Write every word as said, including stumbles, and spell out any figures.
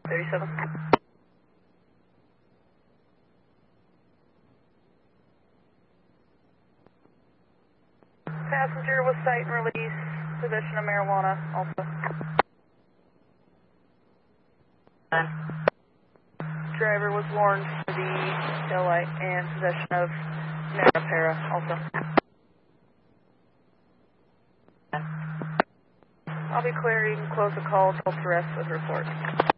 thirty-seven. Passenger was sight and release, possession of marijuana, also. Nine. Driver was warned for the tail light and possession of marijuana, also. Nine. I'll be clear, you can close the call, call to rest with report.